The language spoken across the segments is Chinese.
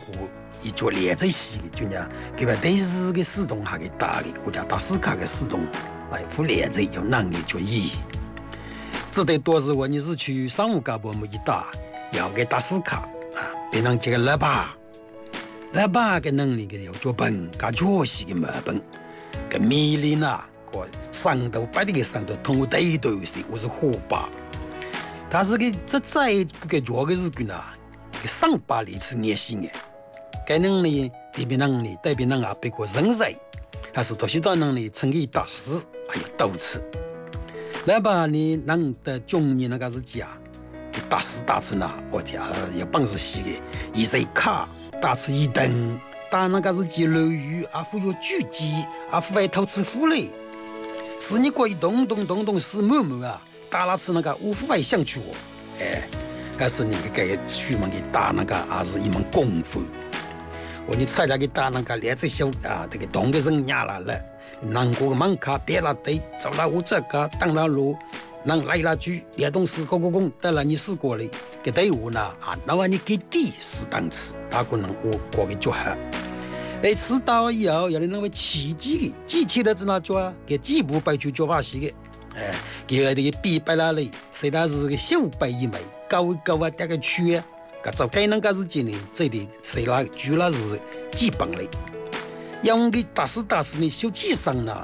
伊做连在死的，就讲佢话对日嘅使动下嘅大嘅，国家大使卡嘅使动，副连在有能力做意。只得多是我你是去商务干部么一打，要给大使卡别人这个老爸嘅能力嘅要做本，加确实嘅没本，个米力呐，个上头摆的个上头通过对是我是火把，但是个这在个做个日子呢，个上把里是热心嘅。该能力代表能力，代表人啊，包括人才，还是多些到能力成为大师，还有斗志。来吧，你能的中年那个时期啊，大师大师呢，我天啊，有本事些的，一谁卡大吃一顿，打那个时期楼宇啊，富有狙击啊，富还偷吃虎嘞，是你过一动是某某啊，打那次那个五虎还想去我，还是你给出门给打那个，还是一门功夫。你菜来给打那个连着小啊，这个动个人压了了，南国门卡别了队，走了我这个当了路，能来了句连动四个工，得了你试过了，给队伍呢啊，那么你给第四档次，他可能我过个就好。吃到以后要你认为奇迹的，机器的在哪做啊？给几步摆出脚法西的，给这个比摆那里，谁他是个小摆一枚，高啊，这个区啊。个早该那个时间呢，这里谁来主要是基本的，用的大师呢，小几上呢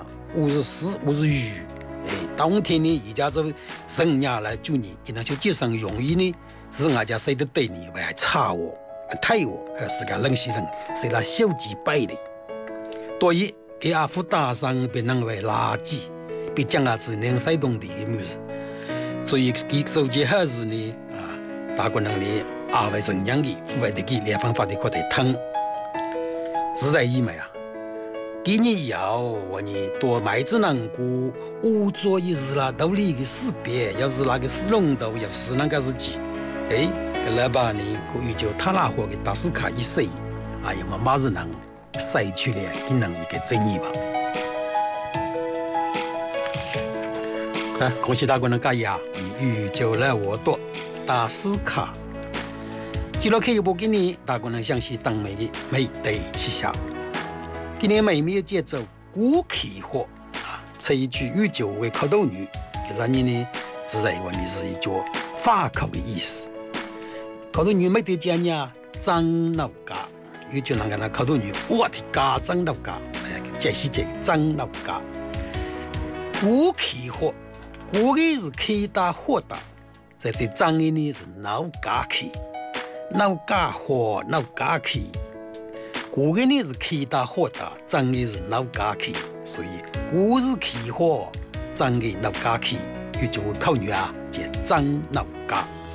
，54、50冬天呢，一家子人家来住呢，给那小几上容易呢，是俺家谁的对你还差我，太我，还是个冷些人，谁来小几百的，所以给阿夫打上被认为垃圾，被将阿子能塞动的没事，所以给手机还是呢大国能力。为怎样的户外的给联方法的可得疼，自然以为给你要我你多买只能够我做一日啦，道理的识别，要是那个是龙头，要是那个是鸡，老板呢，可以就他那货给大师卡一塞，要么马日能塞去了，给能一个争议吧。恭喜大国能干呀，你宇宙来我多大师卡。记录可以不给你，大家能相信当美的美对旗下，今年美美的节奏古气活这一句宇宙为口头语，给让你呢自然我们是一句法口的意思。口头语没得讲呀，张老家，宇宙那个那口头语，我的家张老家，这是这个张老家，古气活，古的是开大火大，在这张的呢是老家气。闹家火闹家气，古个呢是开大火大，真的是闹家气，所以古是开火，真的闹家气，就口语叫真闹家。